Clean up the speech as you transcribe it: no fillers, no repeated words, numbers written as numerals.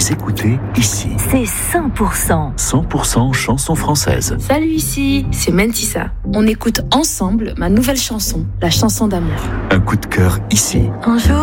Vous écoutez ici. C'est 100%. 100% chansons françaises. Salut, ici, c'est Mentissa. On écoute ensemble ma nouvelle chanson, la chanson d'amour. Un coup de cœur ici. Un jour,